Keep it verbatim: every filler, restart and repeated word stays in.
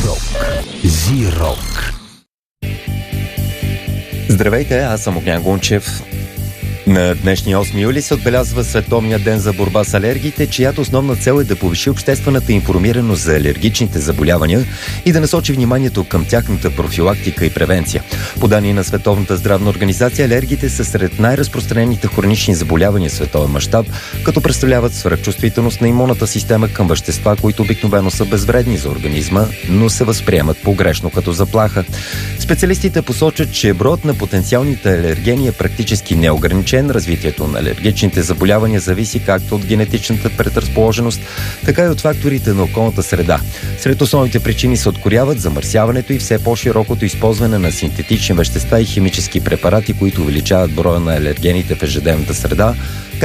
Рок. Зирок. Здравейте, аз съм Огнян Гунчев. На днешния осми юли се отбелязва Световния ден за борба с алергиите, чиято основна цел е да повиши обществената информираност за алергичните заболявания и да насочи вниманието към тяхната профилактика и превенция. По данни на Световната здравна организация, алергиите са сред най-разпространените хронични заболявания в световен мащаб, като представляват свръхчувствителност на имунната система към вещества, които обикновено са безвредни за организма, но се възприемат погрешно като заплаха. Специалистите посочат, че броят на потенциалните алергени е практически неограничен. Развитието на алергичните заболявания зависи както от генетичната предразположеност, така и от факторите на околната среда. Сред основните причини се откоряват замърсяването и все по-широкото използване на синтетични вещества и химически препарати, които увеличават броя на алергените в ежедневната среда,